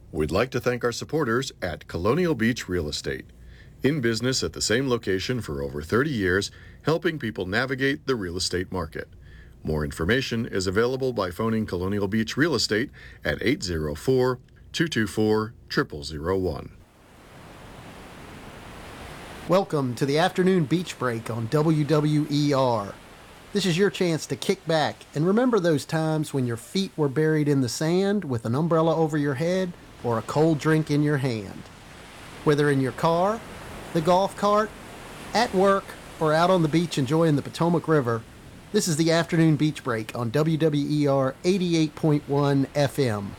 We'd like to thank our supporters at Colonial Beach Real Estate. In business at the same location for over 30 years, helping people navigate the real estate market. More information is available by phoning Colonial Beach Real Estate at 804-224-0001. Welcome to the afternoon beach break on WWER. This is your chance to kick back and remember those times when your feet were buried in the sand with an umbrella over your head or a cold drink in your hand. Whether in your car, the golf cart, at work, or out on the beach enjoying the Potomac River, this is the afternoon beach break on WWER 88.1 FM.